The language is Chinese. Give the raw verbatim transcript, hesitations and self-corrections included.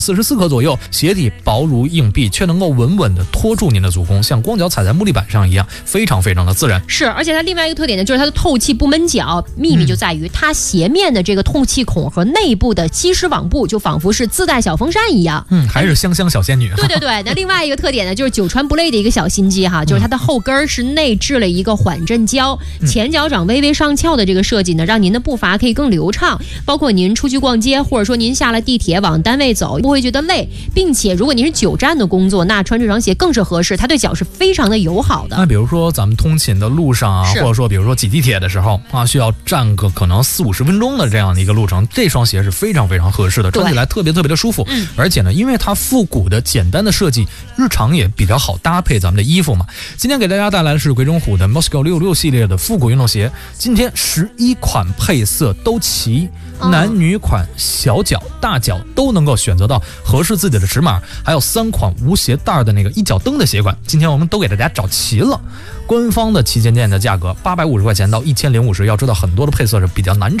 四十四克左右，鞋底薄如硬币，却能够稳稳地托住您的足弓，像光脚踩在木地板上一样，非常非常的自然。 是，而且它另外一个特点呢，就是它的透气不闷脚，秘密就在于它鞋面的这个透气孔和内部的吸湿网布，就仿佛是自带小风扇一样。 嗯，还是香香小仙女。 对对对，那另外一个特点呢，就是久穿不累的一个小心机哈，就是它的后跟是内置了一个缓震胶， 嗯、 前脚掌微微上翘的这个设计呢，让您的步伐可以更流畅，包括您出去逛街，或者说您下了地铁往单位走，不会觉得累。并且如果您是久站的工作，那穿这双鞋更是合适，它对脚是非常的友好的。 那比如说咱们通勤的路上啊，或者说比如说挤地铁的时候啊，需要站个可能四五十分钟的这样的一个路程，这双鞋是非常非常合适的，穿起来特别特别的舒服。 嗯、 而且呢，因为它复古的简单的设计，日常也比较好搭配咱们的衣服嘛。今天给大家带来的是鬼冢虎的 Moscow 六六系列的复古运动鞋，今天十一款配色都齐，男女款、小脚、大脚都能够选择到合适自己的尺码，还有三款无鞋带的那个一脚蹬的鞋款，今天我们都给大家找齐了。官方的旗舰店的价格八百五十块钱到一千零五十，要知道很多的配色是比较难找。